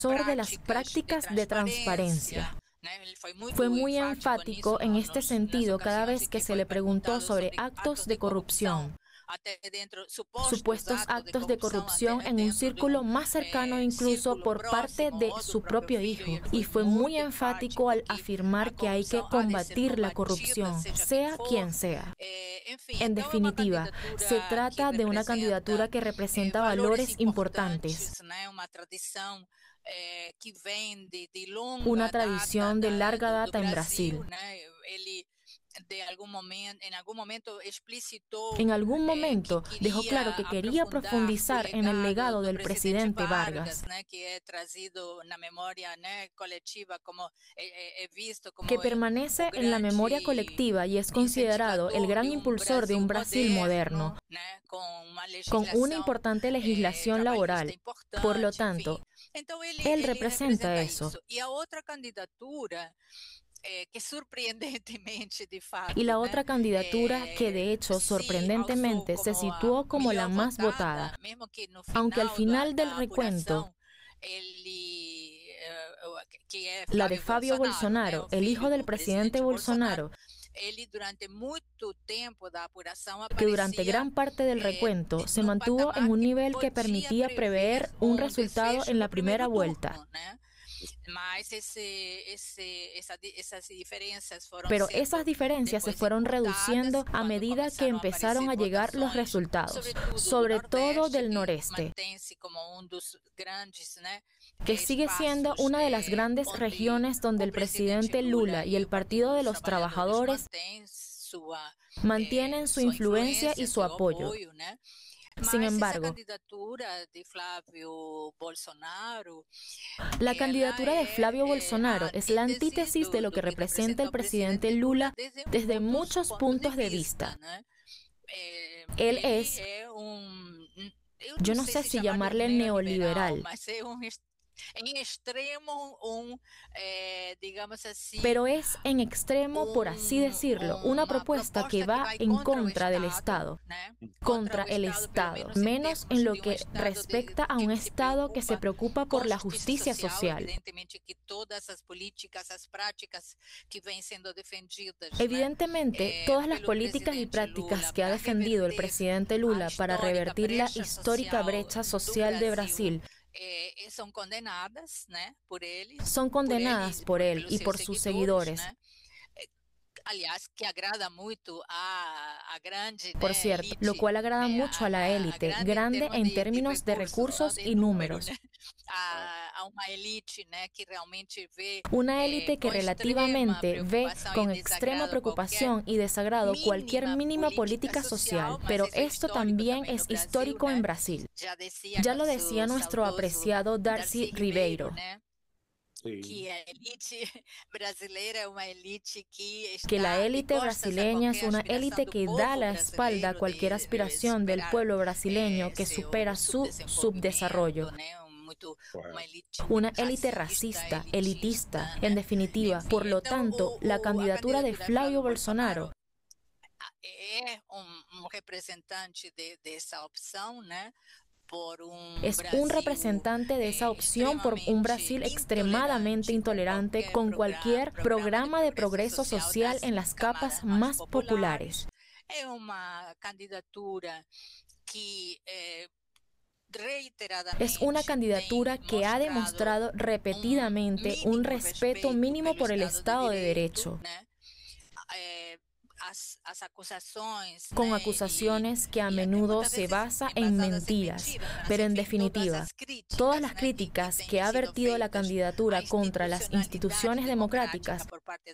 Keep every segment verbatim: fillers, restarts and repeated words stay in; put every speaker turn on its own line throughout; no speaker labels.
de las prácticas de transparencia. Fue muy enfático en este sentido cada vez que se le preguntó sobre actos de corrupción, supuestos actos de corrupción en un círculo más cercano incluso por parte de su propio hijo. Y fue muy enfático al afirmar que hay que combatir la corrupción, sea quien sea. En definitiva, se trata de una candidatura que representa valores importantes, una tradición de larga data en Brasil. En algún momento dejó claro que quería profundizar en el legado del presidente Vargas, que permanece en la memoria colectiva y es considerado el gran impulsor de un Brasil moderno, con una importante legislación laboral. Por lo tanto, él representa eso. Y la otra candidatura que de hecho sorprendentemente se situó como la más votada, aunque al final del recuento, la de Fabio Bolsonaro, el hijo del presidente Bolsonaro, que durante gran parte del recuento se mantuvo en un nivel que permitía prever un resultado en la primera vuelta. Pero esas diferencias se fueron reduciendo a medida que empezaron a llegar los resultados, sobre todo del noreste, que sigue siendo una de las grandes regiones donde el presidente Lula y el Partido de los Trabajadores mantienen su influencia y su apoyo. Sin embargo, la candidatura de Flavio Bolsonaro es la antítesis de lo que representa el presidente Lula desde muchos puntos de vista. Él es, yo no sé si llamarle neoliberal, pero es en extremo, por así decirlo, una propuesta que va en contra del Estado, contra el Estado, menos en lo que respecta a un Estado que se preocupa por la justicia social. Evidentemente, todas las políticas y prácticas que ha defendido el presidente Lula para revertir la histórica brecha social de Brasil son condenadas, ¿no? por él, son condenadas por él y por sus seguidores. ¿No? Por cierto, lo cual agrada mucho a la élite, grande en términos de recursos y números. Una élite que relativamente ve con extrema preocupación y desagrado cualquier mínima política social, pero esto también es histórico en Brasil. Ya lo decía nuestro apreciado Darcy Ribeiro, que la élite brasileña es una élite que da la espalda a cualquier aspiración del pueblo brasileño que supera su subdesarrollo. Una élite racista, elitista, en definitiva. Por lo tanto, la candidatura de Flavio Bolsonaro es un representante de esa opción por un Brasil extremadamente intolerante con cualquier programa de progreso social en las capas más populares. Es una candidatura que ha demostrado repetidamente un respeto mínimo por el Estado de Derecho, con acusaciones que a menudo se basa en mentiras, pero en definitiva, todas las críticas que ha vertido la candidatura contra las instituciones democráticas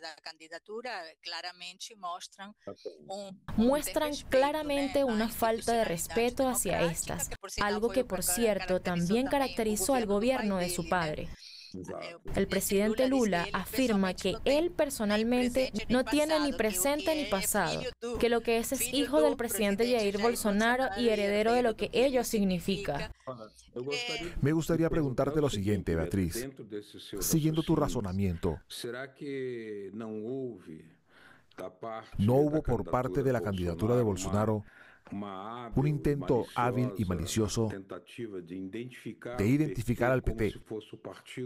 muestran claramente una falta de respeto hacia estas, algo que por cierto también caracterizó al gobierno de su padre. El presidente Lula afirma que él personalmente no tiene ni presente ni pasado, que lo que es es hijo del presidente Jair Bolsonaro y heredero de lo que ello significa.
Me gustaría preguntarte lo siguiente, Beatriz. Siguiendo tu razonamiento, ¿no hubo por parte de la candidatura de Bolsonaro un intento hábil y malicioso de identificar al P T